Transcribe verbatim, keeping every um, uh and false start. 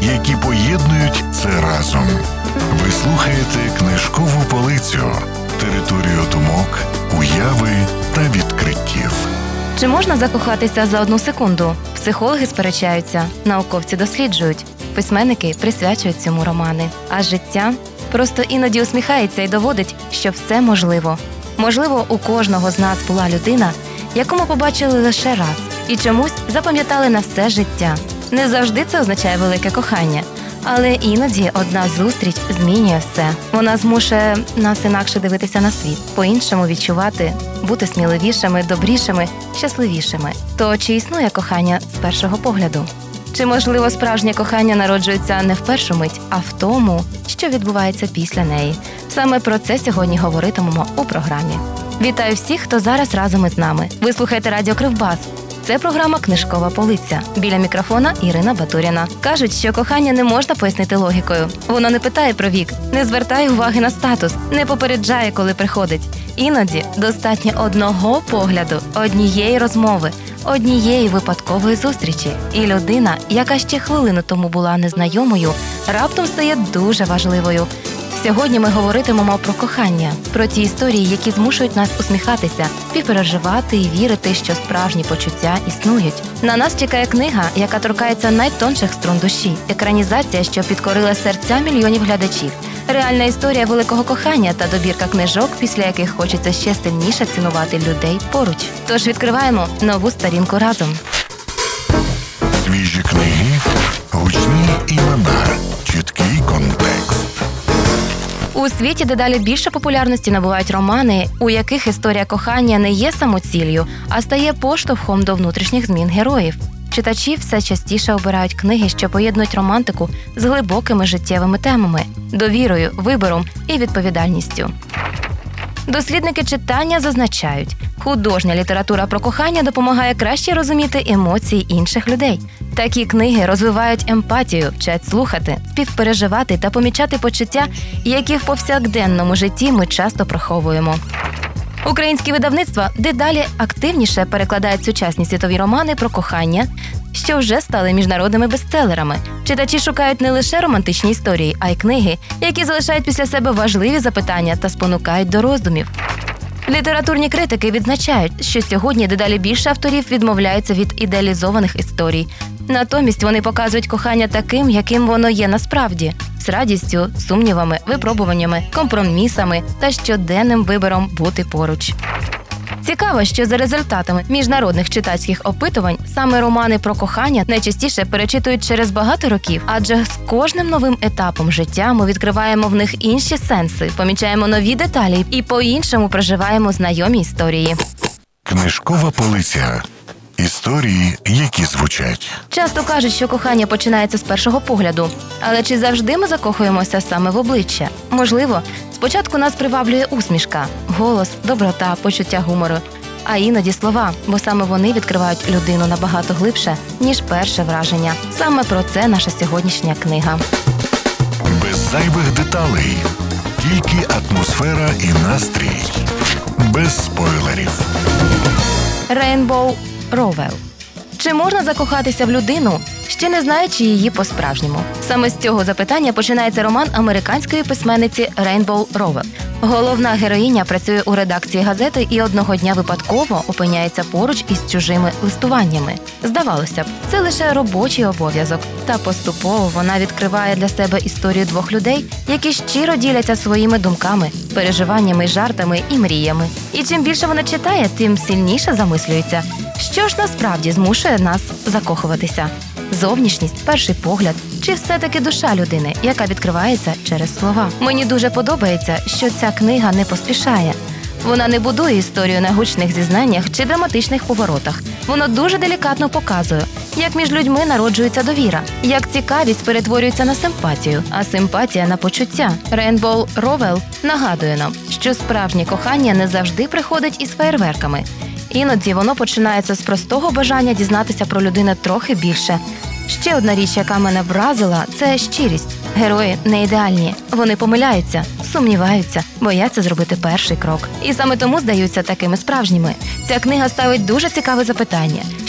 які поєднують це разом. Ви слухаєте книжкову полицю, територію думок, уяви та відкриттів. Чи можна закохатися за одну секунду? Психологи сперечаються, науковці досліджують, письменники присвячують цьому романи. А життя просто іноді усміхається і доводить, що все можливо. Можливо, у кожного з нас була людина, яку ми побачили лише раз і чомусь запам'ятали на все життя. Не завжди це означає велике кохання, але іноді одна зустріч змінює все. Вона змушує нас інакше дивитися на світ, по-іншому відчувати, бути сміливішими, добрішими, щасливішими. То чи існує кохання з першого погляду? Чи, можливо, справжнє кохання народжується не в першу мить, а в тому, що відбувається після неї? Саме про це сьогодні говоритимемо у програмі. Вітаю всіх, хто зараз разом із нами. Ви слухаєте Радіо Кривбас. Це програма «Книжкова полиця». Біля мікрофона Ірина Батуріна. Кажуть, що кохання не можна пояснити логікою. Воно не питає про вік, не звертає уваги на статус, не попереджає, коли приходить. Іноді достатньо одного погляду, однієї розмови, однієї випадкової зустрічі. І людина, яка ще хвилину тому була незнайомою, раптом стає дуже важливою. Сьогодні ми говоритимемо про кохання, про ті історії, які змушують нас усміхатися, співпереживати і вірити, що справжні почуття існують. На нас чекає книга, яка торкається найтонших струн душі, екранізація, що підкорила серця мільйонів глядачів, реальна історія великого кохання та добірка книжок, після яких хочеться ще сильніше цінувати людей поруч. Тож відкриваємо нову сторінку разом. Свіжі книги, гучні імена, чіткий контекст. У світі дедалі більше популярності набувають романи, у яких історія кохання не є самоціллю, а стає поштовхом до внутрішніх змін героїв. Читачі все частіше обирають книги, що поєднують романтику з глибокими життєвими темами, довірою, вибором і відповідальністю. Дослідники читання зазначають, художня література про кохання допомагає краще розуміти емоції інших людей. Такі книги розвивають емпатію, вчать слухати, співпереживати та помічати почуття, які в повсякденному житті ми часто приховуємо. Українські видавництва дедалі активніше перекладають сучасні світові романи про кохання, що вже стали міжнародними бестселерами. Читачі шукають не лише романтичні історії, а й книги, які залишають після себе важливі запитання та спонукають до роздумів. Літературні критики відзначають, що сьогодні дедалі більше авторів відмовляються від ідеалізованих історій. Натомість вони показують кохання таким, яким воно є насправді – з радістю, сумнівами, випробуваннями, компромісами та щоденним вибором бути поруч. Цікаво, що за результатами міжнародних читацьких опитувань саме романи про кохання найчастіше перечитують через багато років, адже з кожним новим етапом життя ми відкриваємо в них інші сенси, помічаємо нові деталі і по-іншому проживаємо знайомі історії. Книжкова полиця. Історії, які звучать. Часто кажуть, що кохання починається з першого погляду. Але чи завжди ми закохуємося саме в обличчя? Можливо, спочатку нас приваблює усмішка, голос, доброта, почуття гумору. А іноді слова, бо саме вони відкривають людину набагато глибше, ніж перше враження. Саме про це наша сьогоднішня книга. Без зайвих деталей. Тільки атмосфера і настрій. Без спойлерів. Рейнбоу Ровел. Чи можна закохатися в людину, ще не знаючи її по-справжньому? Саме з цього запитання починається роман американської письменниці Рейнбоу Ровел. Головна героїня працює у редакції газети і одного дня випадково опиняється поруч із чужими листуваннями. Здавалося б, це лише робочий обов'язок. Та поступово вона відкриває для себе історію двох людей, які щиро діляться своїми думками, переживаннями, жартами і мріями. І чим більше вона читає, тим сильніше замислюється, що ж насправді змушує нас закохуватися. Зовнішність, перший погляд, чи все-таки душа людини, яка відкривається через слова. Мені дуже подобається, що ця книга не поспішає. Вона не будує історію на гучних зізнаннях чи драматичних поворотах. Воно дуже делікатно показує, як між людьми народжується довіра, як цікавість перетворюється на симпатію, а симпатія – на почуття. Рейнбоу Ровел нагадує нам, що справжнє кохання не завжди приходить із феєрверками. Іноді воно починається з простого бажання дізнатися про людину трохи більше. Ще одна річ, яка мене вразила – це щирість. Герої не ідеальні. Вони помиляються, сумніваються, бояться зробити перший крок. І саме тому здаються такими справжніми. Ця книга ставить дуже цікаве запитання.